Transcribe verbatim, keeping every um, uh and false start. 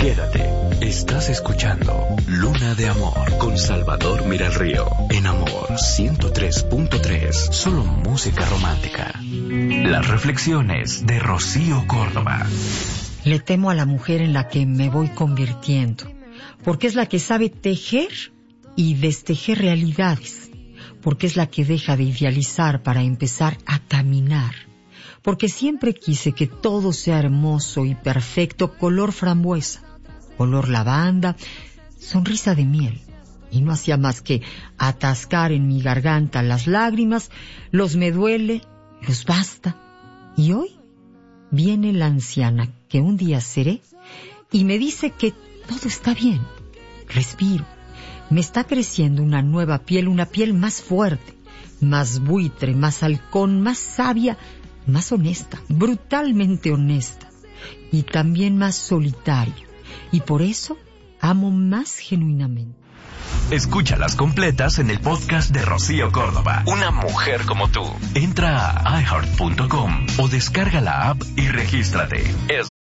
Quédate. Estás escuchando Luna de Amor con Salvador Miralrío. En Amor ciento tres punto tres. Solo música romántica. Las reflexiones de Rocío Córdoba. Le temo a la mujer en la que me voy convirtiendo, porque es la que sabe tejer y destejer realidades, porque es la que deja de idealizar para empezar a caminar, porque siempre quise que todo sea hermoso y perfecto, color frambuesa, olor lavanda, sonrisa de miel, y no hacía más que atascar en mi garganta las lágrimas, los me duele, los basta, y hoy viene la anciana que un día seré y me dice que todo está bien. Respiro. Me está creciendo una nueva piel, una piel más fuerte, más buitre, más halcón, más sabia, más honesta, brutalmente honesta, y también más solitario. Y por eso amo más genuinamente. Escúchalas completas en el podcast de Rocío Córdoba. Una mujer como tú. Entra a i heart punto com o descarga la app y regístrate. Es